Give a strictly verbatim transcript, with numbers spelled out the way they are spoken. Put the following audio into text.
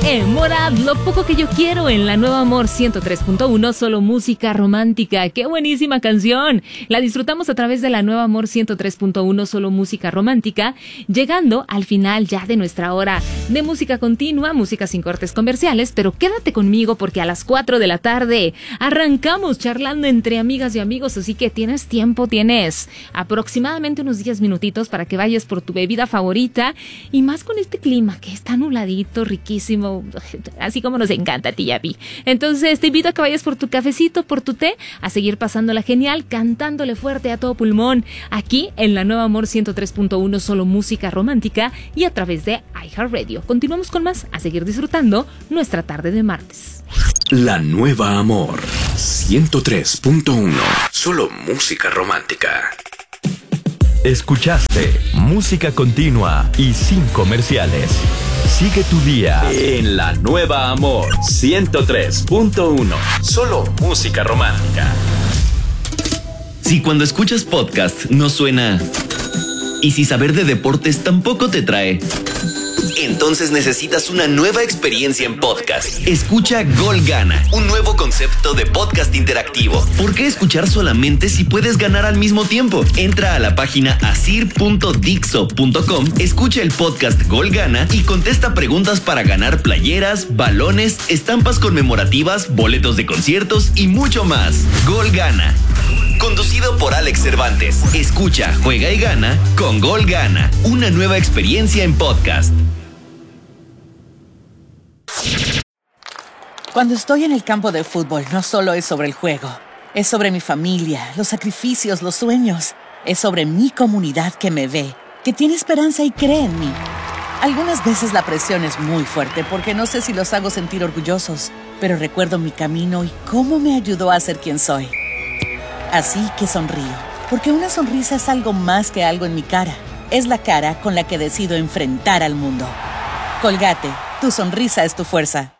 E. Morad, Lo poco que yo quiero en la Nueva Amor ciento tres punto uno, solo música romántica. ¡Qué buenísima canción! La disfrutamos a través de la Nueva Amor ciento tres punto uno, solo música romántica, llegando al final ya de nuestra hora de música continua, música sin cortes comerciales, pero quédate conmigo porque a las cuatro de la tarde arrancamos charlando entre amigas y amigos, así que tienes tiempo, tienes aproximadamente unos diez minutitos para que vayas por tu bebida favorita y más con este clima que está nubladito, riquísimo, así como nos encanta a ti y a mí. Entonces te invito a que vayas por tu cafecito, por tu té, a seguir pasándola genial, cantándole fuerte a todo pulmón, aquí en la Nueva Amor ciento tres punto uno, solo música romántica y a través de iHeartRadio. Continuamos con más, a seguir disfrutando nuestra tarde de martes. La Nueva Amor ciento tres punto uno, solo música romántica. Escuchaste música continua y sin comerciales. Sigue tu día en La Nueva Amor ciento tres punto uno. Solo música romántica. Si cuando escuchas podcast no suena y si saber de deportes tampoco te trae, entonces necesitas una nueva experiencia en podcast. Escucha Gol Gana, un nuevo concepto de podcast interactivo. ¿Por qué escuchar solamente si puedes ganar al mismo tiempo? Entra a la página asir punto dixo punto com, escucha el podcast Gol Gana y contesta preguntas para ganar playeras, balones, estampas conmemorativas, boletos de conciertos y mucho más. Gol Gana. Conducido por Alex Cervantes. Escucha, juega y gana con Gol Gana, una nueva experiencia en podcast. Cuando estoy en el campo de fútbol, no solo es sobre el juego. Es sobre mi familia, los sacrificios, los sueños. Es sobre mi comunidad que me ve, que tiene esperanza y cree en mí. Algunas veces la presión es muy fuerte porque no sé si los hago sentir orgullosos, pero recuerdo mi camino y cómo me ayudó a ser quien soy. Así que sonrío, porque una sonrisa es algo más que algo en mi cara. Es la cara con la que decido enfrentar al mundo. Colgate, tu sonrisa es tu fuerza.